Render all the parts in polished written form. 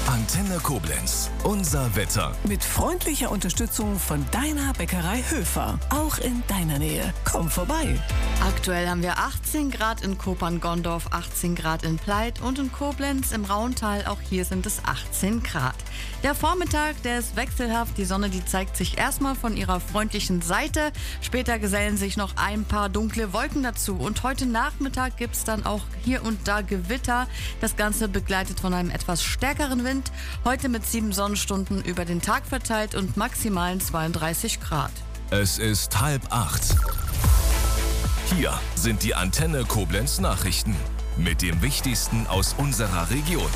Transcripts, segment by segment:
Antenne Koblenz. Unser Wetter. Mit freundlicher Unterstützung von deiner Bäckerei Höfer. Auch in deiner Nähe. Komm vorbei. Aktuell haben wir 18 Grad in Kopern-Gondorf, 18 Grad in Pleit und in Koblenz im Rauental. Auch hier sind es 18 Grad. Der Vormittag, der ist wechselhaft. Die Sonne, die zeigt sich erstmal von ihrer freundlichen Seite. Später gesellen sich noch ein paar dunkle Wolken dazu. Und heute Nachmittag gibt es dann auch hier und da Gewitter. Das Ganze begleitet von einem etwas stärkeren Wind. Heute mit 7 Sonnenstunden über den Tag verteilt und maximalen 32 Grad. Es ist 7:30. Hier sind die Antenne Koblenz Nachrichten mit dem Wichtigsten aus unserer Region.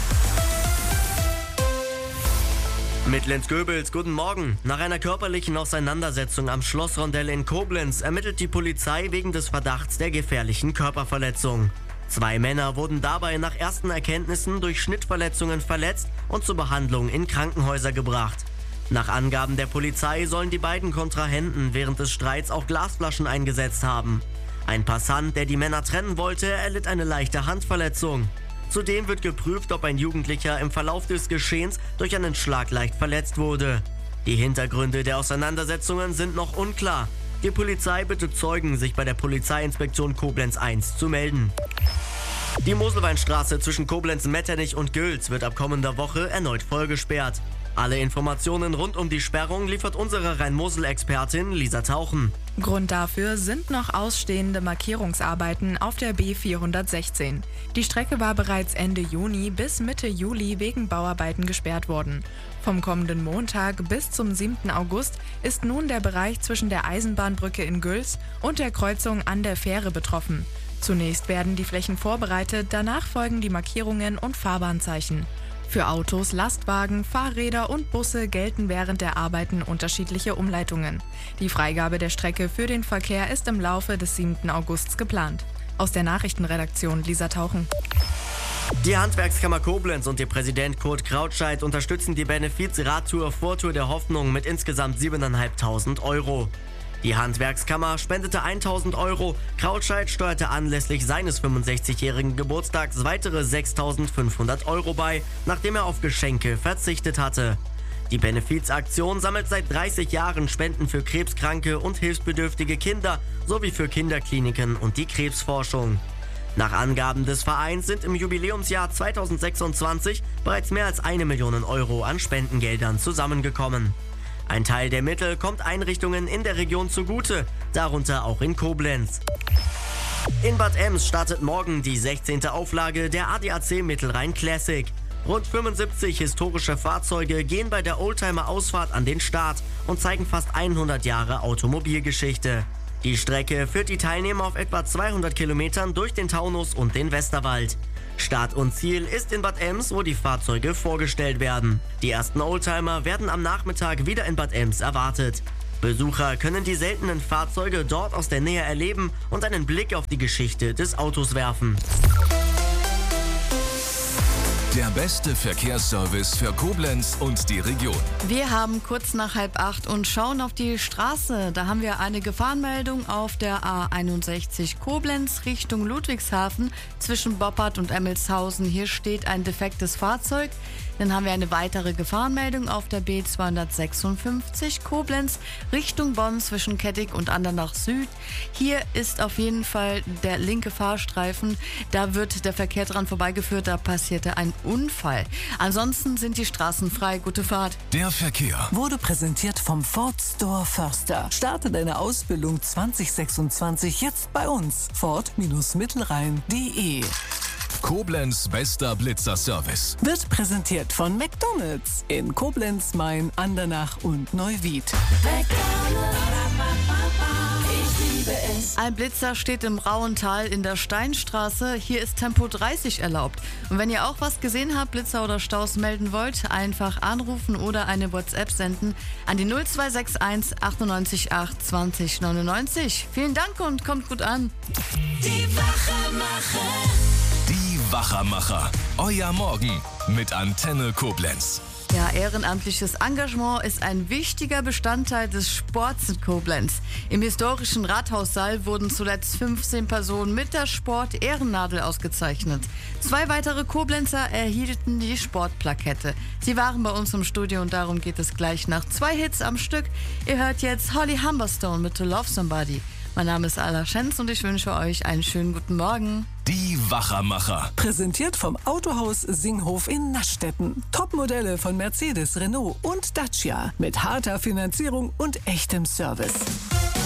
Mit Lenz Goebels, guten Morgen. Nach einer körperlichen Auseinandersetzung am Schlossrondell in Koblenz ermittelt die Polizei wegen des Verdachts der gefährlichen Körperverletzung. 2 Männer wurden dabei nach ersten Erkenntnissen durch Schnittverletzungen verletzt und zur Behandlung in Krankenhäuser gebracht. Nach Angaben der Polizei sollen die beiden Kontrahenten während des Streits auch Glasflaschen eingesetzt haben. Ein Passant, der die Männer trennen wollte, erlitt eine leichte Handverletzung. Zudem wird geprüft, ob ein Jugendlicher im Verlauf des Geschehens durch einen Schlag leicht verletzt wurde. Die Hintergründe der Auseinandersetzungen sind noch unklar. Die Polizei bittet Zeugen, sich bei der Polizeiinspektion Koblenz 1 zu melden. Die Moselweinstraße zwischen Koblenz-Metternich und Gülz wird ab kommender Woche erneut vollgesperrt. Alle Informationen rund um die Sperrung liefert unsere Rhein-Mosel-Expertin Lisa Tauchen. Grund dafür sind noch ausstehende Markierungsarbeiten auf der B416. Die Strecke war bereits Ende Juni bis Mitte Juli wegen Bauarbeiten gesperrt worden. Vom kommenden Montag bis zum 7. August ist nun der Bereich zwischen der Eisenbahnbrücke in Gülz und der Kreuzung an der Fähre betroffen. Zunächst werden die Flächen vorbereitet, danach folgen die Markierungen und Fahrbahnzeichen. Für Autos, Lastwagen, Fahrräder und Busse gelten während der Arbeiten unterschiedliche Umleitungen. Die Freigabe der Strecke für den Verkehr ist im Laufe des 7. Augusts geplant. Aus der Nachrichtenredaktion Lisa Tauchen. Die Handwerkskammer Koblenz und ihr Präsident Kurt Krautscheit unterstützen die Benefiz-Radtour Vortour der Hoffnung mit insgesamt 7.500 €. Die Handwerkskammer spendete 1.000 €, Krautscheit steuerte anlässlich seines 65-jährigen Geburtstags weitere 6.500 € bei, nachdem er auf Geschenke verzichtet hatte. Die Benefizaktion sammelt seit 30 Jahren Spenden für krebskranke und hilfsbedürftige Kinder sowie für Kinderkliniken und die Krebsforschung. Nach Angaben des Vereins sind im Jubiläumsjahr 2026 bereits mehr als 1 Million € an Spendengeldern zusammengekommen. Ein Teil der Mittel kommt Einrichtungen in der Region zugute, darunter auch in Koblenz. In Bad Ems startet morgen die 16. Auflage der ADAC Mittelrhein Classic. Rund 75 historische Fahrzeuge gehen bei der Oldtimer-Ausfahrt an den Start und zeigen fast 100 Jahre Automobilgeschichte. Die Strecke führt die Teilnehmer auf etwa 200 Kilometern durch den Taunus und den Westerwald. Start und Ziel ist in Bad Ems, wo die Fahrzeuge vorgestellt werden. Die ersten Oldtimer werden am Nachmittag wieder in Bad Ems erwartet. Besucher können die seltenen Fahrzeuge dort aus der Nähe erleben und einen Blick auf die Geschichte des Autos werfen. Der beste Verkehrsservice für Koblenz und die Region. Wir haben kurz nach 7:30 und schauen auf die Straße. Da haben wir eine Gefahrenmeldung auf der A61 Koblenz Richtung Ludwigshafen zwischen Boppard und Emmelshausen. Hier steht ein defektes Fahrzeug. Dann haben wir eine weitere Gefahrenmeldung auf der B256 Koblenz Richtung Bonn zwischen Kettig und Andernach Süd. Hier ist auf jeden Fall der linke Fahrstreifen. Da wird der Verkehr dran vorbeigeführt. Da passierte ein Unfall. Ansonsten sind die Straßen frei. Gute Fahrt. Der Verkehr Wurde präsentiert vom Ford Store Förster. Starte deine Ausbildung 2026 jetzt bei uns. Ford-Mittelrhein.de. Koblenz bester Blitzerservice. Wird präsentiert von McDonald's in Koblenz, Main, Andernach und Neuwied. Ein Blitzer steht im Rauental in der Steinstraße. Hier ist Tempo 30 erlaubt. Und wenn ihr auch was gesehen habt, Blitzer oder Staus melden wollt, einfach anrufen oder eine WhatsApp senden an die 0261 98 8 20 99. Vielen Dank und kommt gut an. Die Wachermacher. Euer Morgen mit Antenne Koblenz. Ja, ehrenamtliches Engagement ist ein wichtiger Bestandteil des Sports in Koblenz. Im historischen Rathaussaal wurden zuletzt 15 Personen mit der Sport-Ehrennadel ausgezeichnet. 2 weitere Koblenzer erhielten die Sportplakette. Sie waren bei uns im Studio und darum geht es gleich nach 2 Hits am Stück. Ihr hört jetzt Holly Humberstone mit To Love Somebody. Mein Name ist Ala Schenz und ich wünsche euch einen schönen guten Morgen. Die Wachermacher. Präsentiert vom Autohaus Singhof in Naschstetten. Topmodelle von Mercedes, Renault und Dacia. Mit harter Finanzierung und echtem Service.